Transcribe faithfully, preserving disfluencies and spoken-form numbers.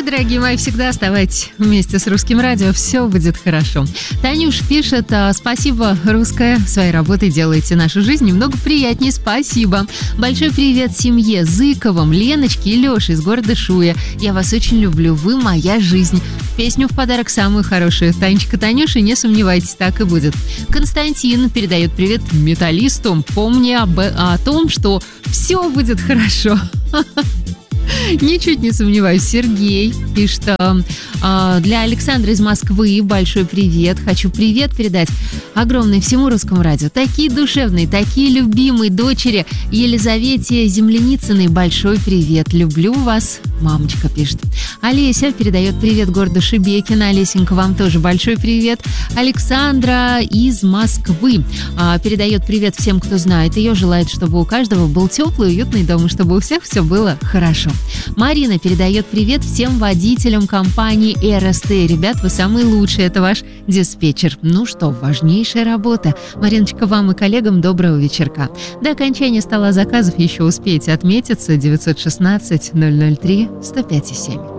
дорогие мои, всегда оставайтесь вместе с Русским радио, все будет хорошо. Танюш пишет: спасибо, русская, своей работой делаете нашу жизнь немного приятнее, спасибо. Большой привет семье Зыковым, Леночке и Леше из города Шуя. Я вас очень люблю, вы моя жизнь. Песню в подарок самую хорошую. Танечка, Танюша, не сомневайтесь, так и будет. Константин передает привет металлисту, помни об, о том, что все будет хорошо. Ничуть не сомневаюсь. Сергей пишет: э, для Александра из Москвы большой привет. Хочу привет передать огромный всему Русскому радио. Такие душевные, такие любимые дочери Елизавете Земляницыной. Большой привет. Люблю вас, мамочка, пишет. Олеся передает привет городу Шебекино. Олесенька, вам тоже большой привет. Александра из Москвы э, передает привет всем, кто знает ее. Желает, чтобы у каждого был теплый, уютный дом, и чтобы у всех все было хорошо. Марина передает привет всем водителям компании эр эс тэ. Ребят, вы самые лучшие, это ваш диспетчер. Ну что, важнейшая работа. Мариночка, вам и коллегам доброго вечерка. До окончания стола заказов еще успейте отметиться. девятьсот шестнадцать ноль ноль три сто пять и семь.